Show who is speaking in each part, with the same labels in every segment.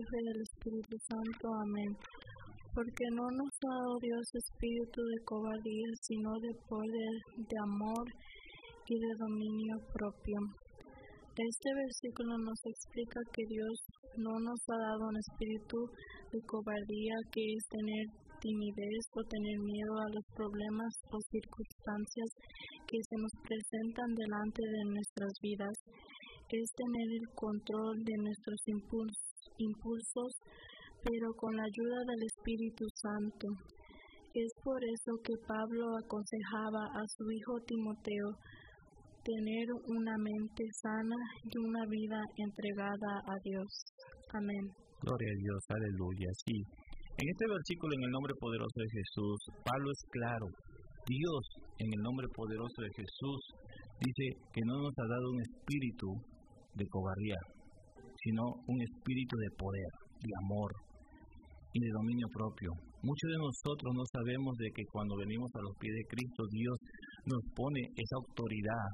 Speaker 1: Hijo y del Espíritu Santo. Amén. Porque no nos ha dado Dios espíritu de cobardía, sino de poder, de amor y de dominio propio. Este versículo nos explica que Dios no nos ha dado un espíritu de cobardía, que es tener timidez o tener miedo a los problemas o circunstancias que se nos presentan delante de nuestras vidas. Es tener el control de nuestros impulsos, pero con la ayuda del Espíritu Santo. Es por eso que Pablo aconsejaba a su hijo Timoteo tener una mente sana y una vida entregada a Dios. Amén.
Speaker 2: Gloria a Dios, aleluya. Sí. En este versículo, en el nombre poderoso de Jesús, Pablo es claro. Dios, en el nombre poderoso de Jesús, dice que no nos ha dado un espíritu de cobardía, sino un espíritu de poder, de amor y de dominio propio. Muchos de nosotros no sabemos de que cuando venimos a los pies de Cristo, Dios nos pone esa autoridad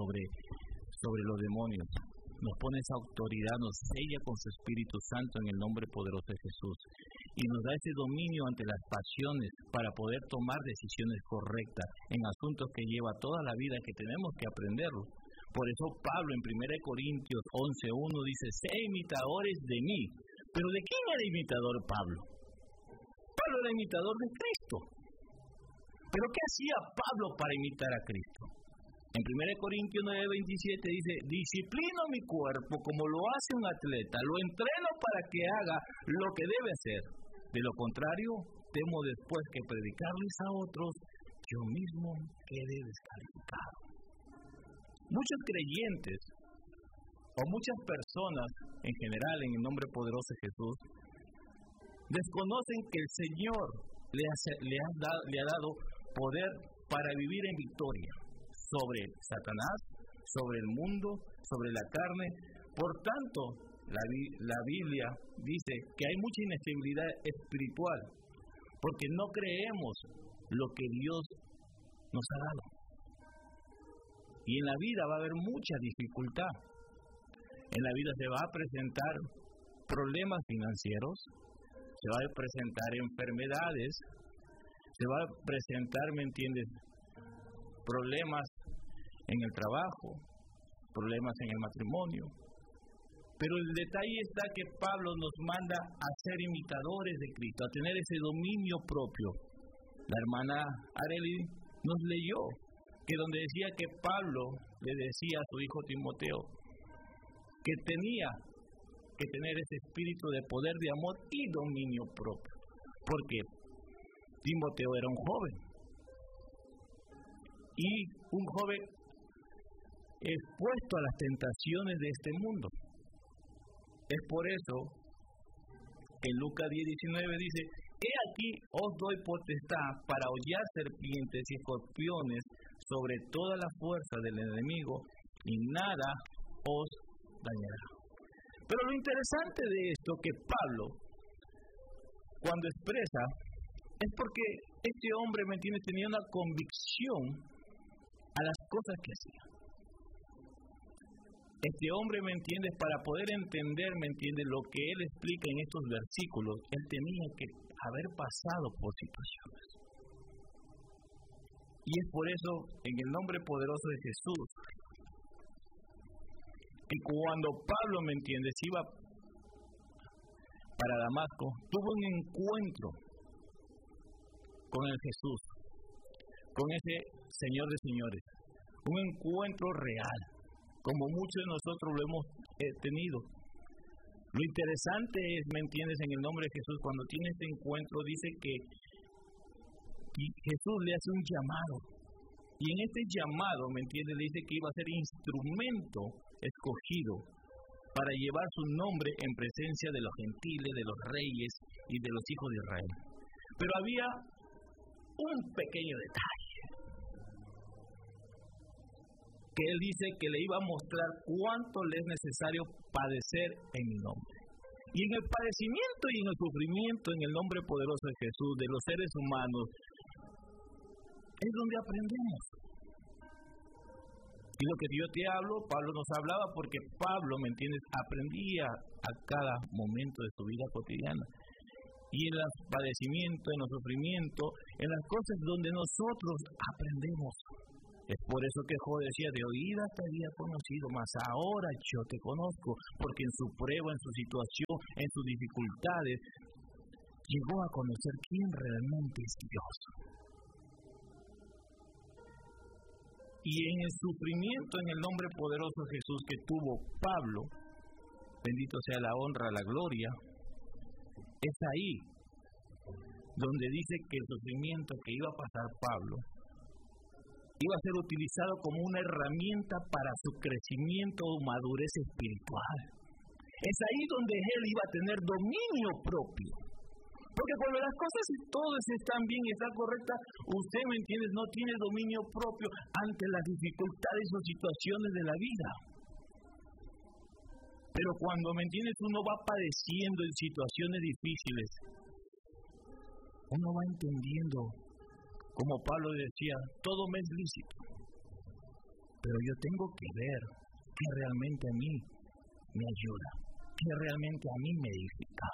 Speaker 2: sobre los demonios. Nos pone esa autoridad, nos sella con su Espíritu Santo en el nombre poderoso de Jesús. Y nos da ese dominio ante las pasiones para poder tomar decisiones correctas en asuntos que lleva toda la vida, que tenemos que aprenderlo. Por eso Pablo en 1 Corintios 11:1 dice: sé imitadores de mí. ¿Pero de quién era imitador Pablo? Pablo era imitador de Cristo. ¿Pero qué hacía Pablo para imitar a Cristo? En 1 Corintios 9:27 dice: disciplino mi cuerpo como lo hace un atleta, lo entreno para que haga lo que debe hacer. De lo contrario, temo después que predicarles a otros, yo mismo quede descalificado. Muchos creyentes, o muchas personas en general, en el nombre poderoso de Jesús, desconocen que el Señor le ha dado poder para vivir en victoria sobre Satanás, sobre el mundo, sobre la carne. Por tanto, la Biblia dice que hay mucha inestabilidad espiritual, porque no creemos lo que Dios nos ha dado. Y en la vida va a haber mucha dificultad. En la vida se va a presentar problemas financieros, se va a presentar enfermedades, se va a presentar, ¿me entiendes?, problemas en el trabajo, problemas en el matrimonio. Pero el detalle está que Pablo nos manda a ser imitadores de Cristo, a tener ese dominio propio. La hermana Arely nos leyó que donde decía que Pablo le decía a su hijo Timoteo que tenía que tener ese espíritu de poder, de amor y dominio propio, porque Timoteo era un joven, y un joven expuesto a las tentaciones de este mundo. Es por eso que en Lucas 10:19 dice: he aquí os doy potestad para hollar serpientes y escorpiones sobre toda la fuerza del enemigo, y nada os dañará. Pero lo interesante de esto que Pablo, cuando expresa, es porque este hombre, ¿me entiendes?, tenía una convicción a las cosas que hacía. Este hombre, ¿me entiendes?, para poder entender, ¿me entiendes?, lo que él explica en estos versículos, él tenía que haber pasado por situaciones. Y es por eso, en el nombre poderoso de Jesús, que cuando Pablo, ¿me entiendes?, iba para Damasco, tuvo un encuentro con el Jesús, con ese Señor de señores, un encuentro real, como muchos de nosotros lo hemos tenido. Lo interesante es, ¿me entiendes?, en el nombre de Jesús, cuando tiene este encuentro, dice que Jesús le hace un llamado, y en este llamado, ¿me entiendes?, le dice que iba a ser instrumento escogido para llevar su nombre en presencia de los gentiles, de los reyes y de los hijos de Israel. Pero había un pequeño detalle, que él dice que le iba a mostrar cuánto le es necesario padecer en mi nombre. Y en el padecimiento y en el sufrimiento, en el nombre poderoso de Jesús, de los seres humanos, es donde aprendemos. Y lo que yo te hablo, Pablo nos hablaba porque Pablo, ¿me entiendes?, aprendía a cada momento de su vida cotidiana. Y en los padecimientos, en los sufrimientos, en las cosas donde nosotros aprendemos. Es por eso que Job decía, de oídas te había conocido, mas ahora yo te conozco, porque en su prueba, en su situación, en sus dificultades, llegó a conocer quién realmente es Dios. Y en el sufrimiento, en el nombre poderoso de Jesús que tuvo Pablo, bendito sea la honra, la gloria, es ahí donde dice que el sufrimiento que iba a pasar Pablo iba a ser utilizado como una herramienta para su crecimiento o madurez espiritual. Es ahí donde él iba a tener dominio propio. Porque cuando las cosas y todas están bien y están correctas, usted, ¿me entiendes?, no tiene dominio propio ante las dificultades o situaciones de la vida. Pero cuando, ¿me entiendes?, uno va padeciendo en situaciones difíciles, uno va entendiendo, como Pablo decía, todo me es lícito, pero yo tengo que ver que realmente a mí me ayuda, que realmente a mí me edifica.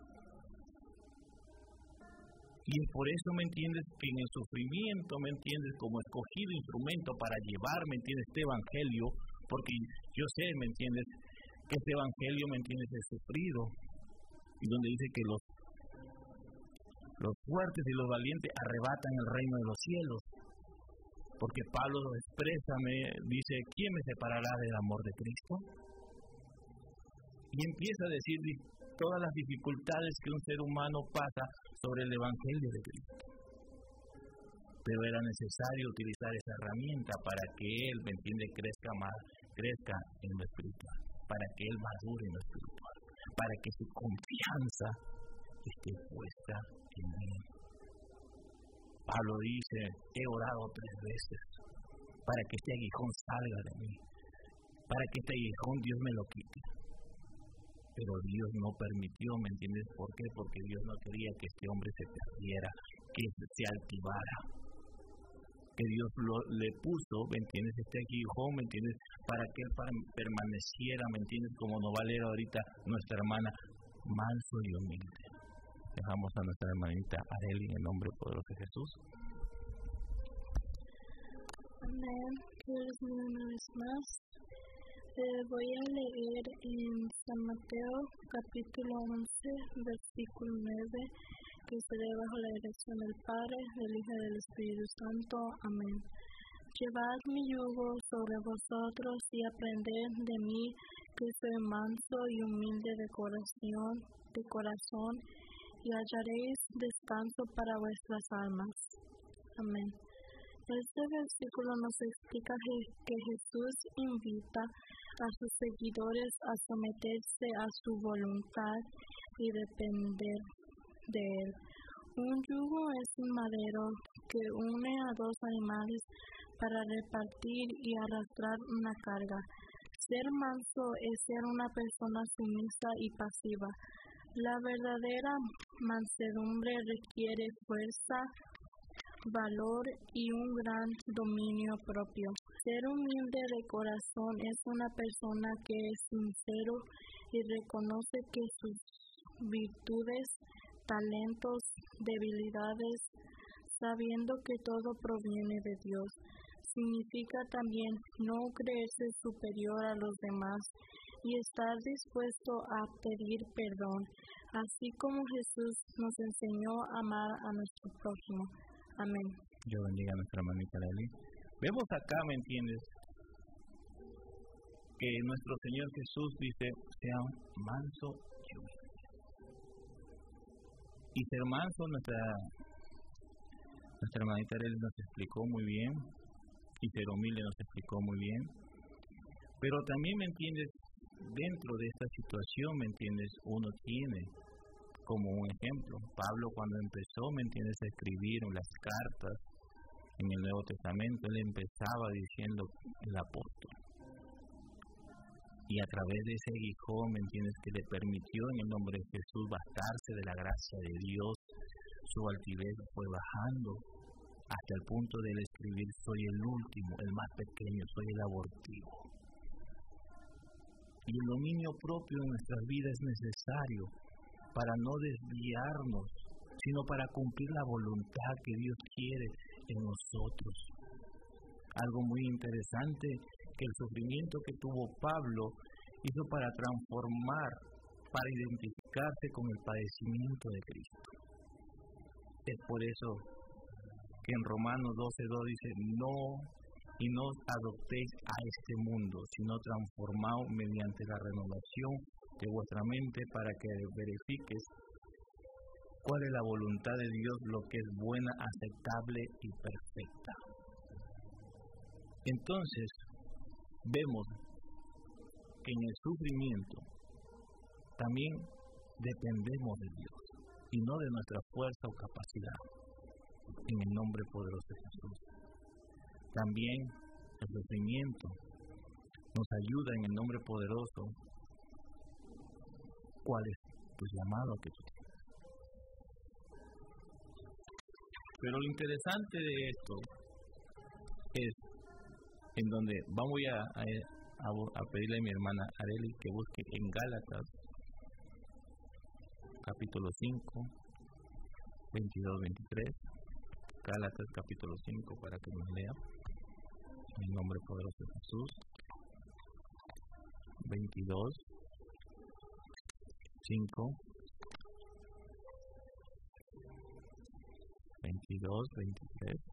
Speaker 2: Y es por eso, ¿me entiendes?, que en el sufrimiento, ¿me entiendes?, como escogido instrumento para llevar, ¿me entiendes?, este evangelio, porque yo sé, ¿me entiendes?, que este evangelio, ¿me entiendes?, es sufrido, y donde dice que los fuertes y los valientes arrebatan el reino de los cielos, porque Pablo lo expresa, dice, ¿quién me separará del amor de Cristo? Y empieza a decir todas las dificultades que un ser humano pasa sobre el evangelio de Cristo. Pero era necesario utilizar esa herramienta para que él, ¿me entiende?, crezca en lo espiritual, para que él madure en lo espiritual, para que su confianza esté puesta en él. Pablo dice, he orado 3 veces para que este aguijón salga de mí, para que este aguijón Dios me lo quite. Pero Dios no permitió, ¿me entiendes por qué? Porque Dios no quería que este hombre se perdiera, que se altivara. Que Dios le puso, ¿me entiendes?, este aguijón, ¿me entiendes?, para que él permaneciera, ¿me entiendes?, como nos va a leer ahorita nuestra hermana, manso y humilde. Dejamos a nuestra hermanita Arely en el nombre poderoso de Jesús.
Speaker 1: Amén. Una vez más. Voy a leer en San Mateo capítulo 11, versículo 9, que estaré bajo la dirección del Padre, del Hijo y del Espíritu Santo. Amén. Llevad mi yugo sobre vosotros y aprended de mí, que soy manso y humilde de corazón, y hallaréis descanso para vuestras almas. Amén. Este versículo nos explica que Jesús invita a sus seguidores a someterse a su voluntad y depender de él. Un yugo es un madero que une a 2 animales para repartir y arrastrar una carga. Ser manso es ser una persona sumisa y pasiva. La verdadera mansedumbre requiere fuerza, valor y un gran dominio propio. Ser humilde de corazón es una persona que es sincero y reconoce que sus virtudes, talentos, debilidades, sabiendo que todo proviene de Dios. Significa también no creerse superior a los demás y estar dispuesto a pedir perdón, así como Jesús nos enseñó a amar a nuestro prójimo. Amén.
Speaker 2: Yo bendiga a nuestra hermanita Arely. Vemos acá, ¿me entiendes?, que nuestro Señor Jesús dice, sea manso y humilde. Y ser manso, nuestra hermanita Arely nos explicó muy bien, y ser humilde nos explicó muy bien. Pero también, ¿me entiendes?, dentro de esta situación, ¿me entiendes?, uno tiene como un ejemplo. Pablo, cuando empezó, ¿me entiendes?, a escribir las cartas en el Nuevo Testamento, él empezaba diciendo el apóstol. Y a través de ese aguijón, ¿me entiendes?, que le permitió en el nombre de Jesús bastarse de la gracia de Dios, su altivez fue bajando hasta el punto de escribir: soy el último, el más pequeño, soy el abortivo. Y el dominio propio en nuestras vidas es necesario para no desviarnos, sino para cumplir la voluntad que Dios quiere en nosotros. Algo muy interesante que el sufrimiento que tuvo Pablo hizo para transformar, para identificarse con el padecimiento de Cristo. Es por eso que en Romanos 12:2 dice: no os adoptéis a este mundo, sino transformaos mediante la renovación de vuestra mente, para que verifiques cuál es la voluntad de Dios, lo que es buena, aceptable y perfecta. Entonces, vemos que en el sufrimiento también dependemos de Dios y no de nuestra fuerza o capacidad, en el nombre poderoso de Jesús. También el sufrimiento nos ayuda en el nombre poderoso. ¿Cuál es tu llamado que tú tienes? Pero lo interesante de esto es en donde vamos a pedirle a mi hermana Arely que busque en Gálatas capítulo 5, 22-23. Gálatas capítulo 5, para que nos lea en el nombre poderoso de Jesús. 22, 5, 22, 23.